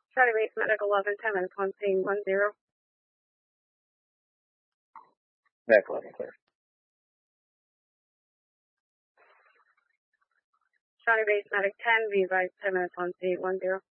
Charlie Base Medical 11, 10 minutes, 1 10. Back 11, clear. Charlie Base Medic 10, V-Vice 10 minutes, 1810.